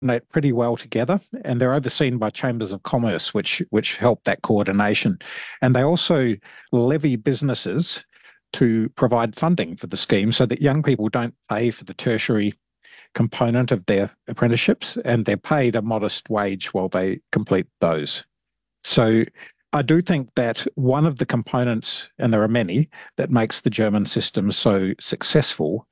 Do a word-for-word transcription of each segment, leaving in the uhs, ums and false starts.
coordinate pretty well together, and they're overseen by chambers of commerce, which which help that coordination. And they also levy businesses to provide funding for the scheme so that young people don't pay for the tertiary component of their apprenticeships, and they're paid a modest wage while they complete those. So I do think that one of the components, and there are many, that makes the German system so successful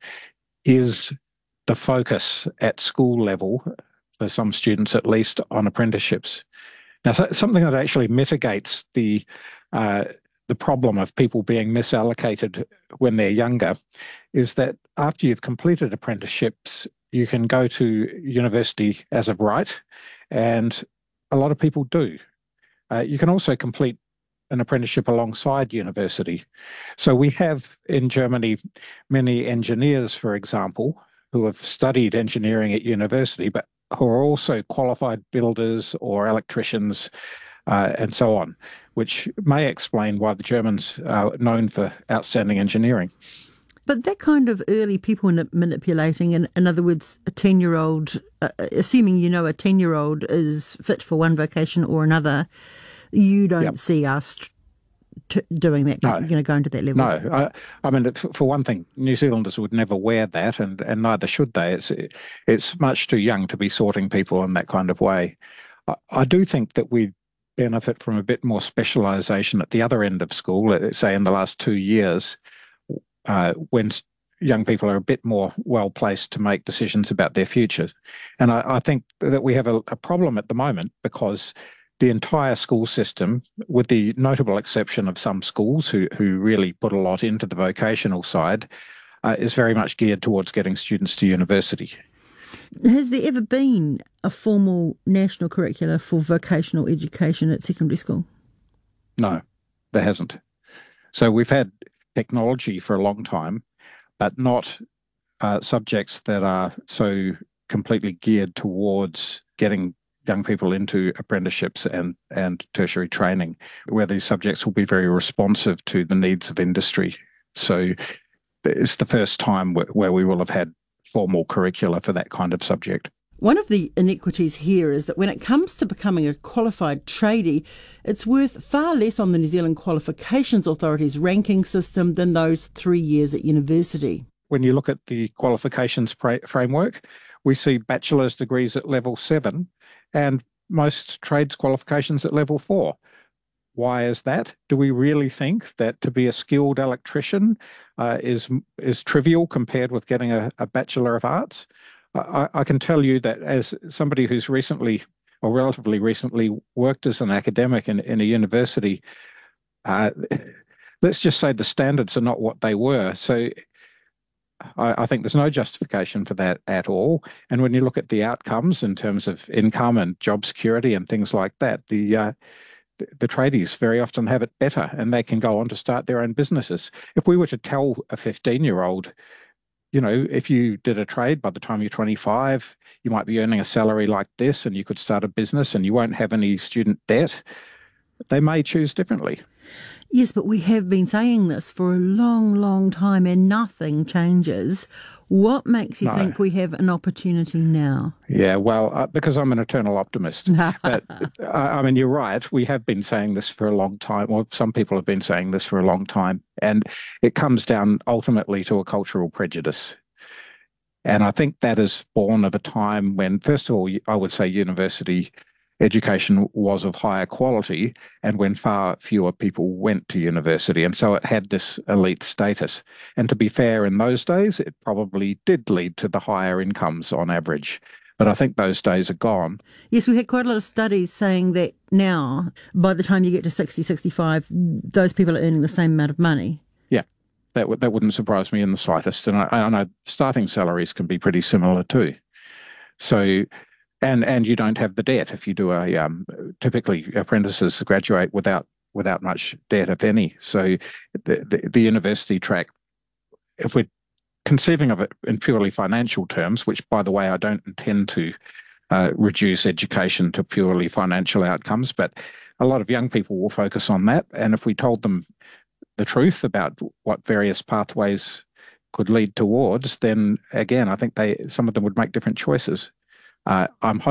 is the focus at school level, for some students at least, on apprenticeships. Now, so, something that actually mitigates the uh, the problem of people being misallocated when they're younger is that after you've completed apprenticeships, you can go to university as of right, and a lot of people do. Uh, you can also complete an apprenticeship alongside university. So we have in Germany many engineers, for example, who have studied engineering at university, but who are also qualified builders or electricians uh, and so on, which may explain why the Germans are known for outstanding engineering. But that kind of early people manipulating, in, in other words, a ten-year-old, uh, assuming you know a ten-year-old is fit for one vocation or another, you don't yep. see us t- doing that, no. you know, going to that level. No. I, I mean, for one thing, New Zealanders would never wear that, and, and neither should they. It's, it's much too young to be sorting people in that kind of way. I, I do think that we benefit from a bit more specialisation at the other end of school, say in the last two years, Uh, when young people are a bit more well-placed to make decisions about their futures. And I, I think that we have a, a problem at the moment because the entire school system, with the notable exception of some schools who, who really put a lot into the vocational side, uh, is very much geared towards getting students to university. Has there ever been a formal national curricula for vocational education at secondary school? No, there hasn't. So we've had technology for a long time, but not uh, subjects that are so completely geared towards getting young people into apprenticeships and, and tertiary training, where these subjects will be very responsive to the needs of industry. So it's the first time where, where we will have had formal curricula for that kind of subject. One of the inequities here is that when it comes to becoming a qualified tradie, it's worth far less on the New Zealand Qualifications Authority's ranking system than those three years at university. When you look at the qualifications pra- framework, we see bachelor's degrees at level seven and most trades qualifications at level four. Why is that? Do we really think that to be a skilled electrician uh, is is trivial compared with getting a, a Bachelor of Arts? I, I can tell you that as somebody who's recently, or relatively recently, worked as an academic in, in a university, uh, let's just say the standards are not what they were. So I, I think there's no justification for that at all. And when you look at the outcomes in terms of income and job security and things like that, the uh, the, the tradies very often have it better, and they can go on to start their own businesses. If we were to tell a fifteen-year-old, you know, if you did a trade by the time you're twenty-five, you might be earning a salary like this and you could start a business and you won't have any student debt, they may choose differently. Yes, but we have been saying this for a long, long time and nothing changes. What makes you no. think we have an opportunity now? Yeah, well, uh, because I'm an eternal optimist. But uh, I mean, you're right. We have been saying this for a long time, or some people have been saying this for a long time. And it comes down ultimately to a cultural prejudice. And I think that is born of a time when, first of all, I would say university education was of higher quality and when far fewer people went to university. And so it had this elite status. And to be fair, in those days, it probably did lead to the higher incomes on average. But I think those days are gone. Yes, we had quite a lot of studies saying that now, by the time you get to sixty, sixty-five, those people are earning the same amount of money. Yeah, that, w- that wouldn't surprise me in the slightest. And I, I know starting salaries can be pretty similar too. So... And and you don't have the debt if you do a um, typically apprentices graduate without without much debt, if any. So the, the the university track, if we're conceiving of it in purely financial terms, which by the way I don't intend to uh, reduce education to purely financial outcomes, but a lot of young people will focus on that. And if we told them the truth about what various pathways could lead towards, then again I think they some of them would make different choices. uh, I'm